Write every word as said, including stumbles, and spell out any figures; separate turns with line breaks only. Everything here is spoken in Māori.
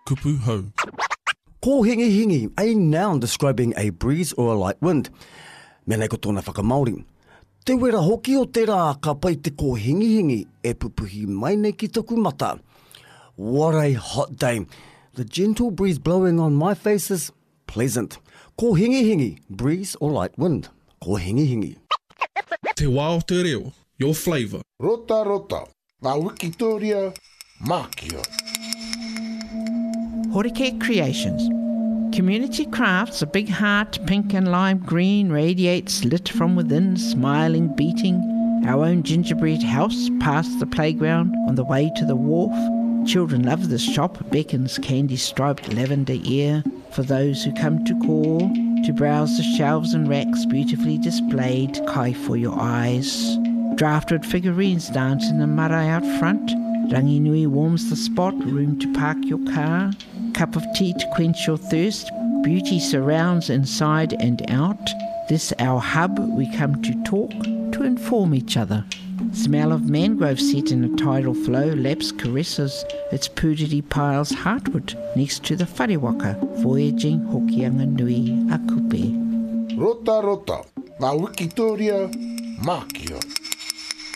kupu hau.
Ko hingi hingi, a noun describing a breeze or a light wind. Menei ko tōna whakamauri. Te wera hoki o te rā ka pai te ko hingi hingi e pupuhi mai nei ki taku mata. What a hot day. The gentle breeze blowing on my face is pleasant. Ko hingi hingi, breeze or light wind. Ko hingi hingi.
Te wā o te reo, your flavour.
Rota rota, ngā Wikitoria, mākia.
Horike Creations. Community crafts, a big heart, pink and lime green, radiates lit from within, smiling, beating. Our own gingerbread house past the playground on the way to the wharf. Children love this shop, beckons candy-striped lavender ear for those who come to call, to browse the shelves and racks beautifully displayed, kai for your eyes. Draftwood figurines dance in the marae out front. Ranginui warms the spot, room to park your car. Cup of tea to quench your thirst. Beauty surrounds inside and out. This our hub, we come to talk, to inform each other. Smell of mangrove set in a tidal flow laps caresses its pūriri piles heartward next to the whariwaka, voyaging hokianga nui a kupe.
Rota rota, ngā Wikitoria, mākia.